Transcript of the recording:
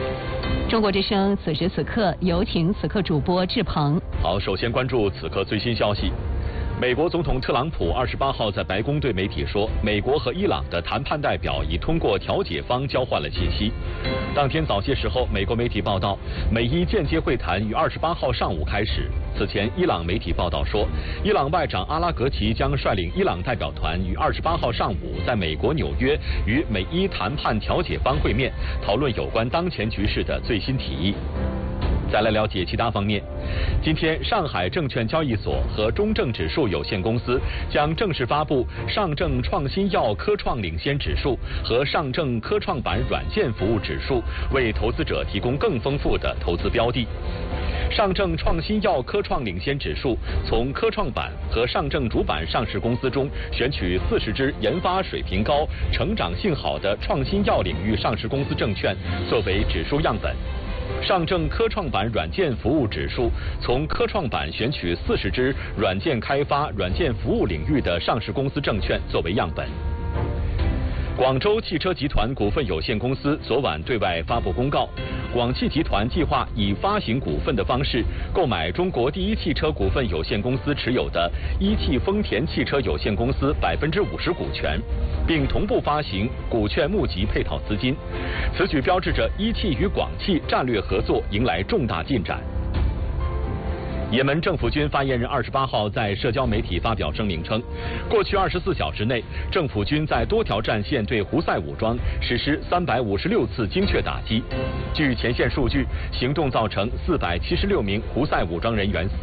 中国之声此时此刻，有请此刻主播志鹏。 好，首先关注此刻最新消息。美国总统特朗普28号在白宫对媒体说，美国和伊朗的谈判代表已通过调解方交换了信息。当天早些时候，美国媒体报道，美伊间接会谈于28号上午开始。此前，伊朗媒体报道说，伊朗外长阿拉格齐将率领伊朗代表团于28号上午在美国纽约与美伊谈判调解方会面，讨论有关当前局势的最新提议。再来了解其他方面。今天，上海证券交易所和中证指数有限公司将正式发布上证创新药科创领先指数和上证科创板软件服务指数，为投资者提供更丰富的投资标的。上证创新药科创领先指数从科创板和上证主板上市公司中选取40只研发水平高、成长性好的创新药领域上市公司证券作为指数样本。上证科创板软件服务指数从科创板选取40只软件开发、软件服务领域的上市公司证券作为样本。广州汽车集团股份有限公司昨晚对外发布公告，广汽集团计划以发行股份的方式购买中国第一汽车股份有限公司持有的一汽丰田汽车有限公司50%股权，并同步发行股券募集配套资金。此举标志着一汽与广汽战略合作迎来重大进展。也门政府军发言人28号在社交媒体发表声明称，过去24小时内，政府军在多条战线对胡塞武装实施356次精确打击。据前线数据，行动造成476名胡塞武装人员死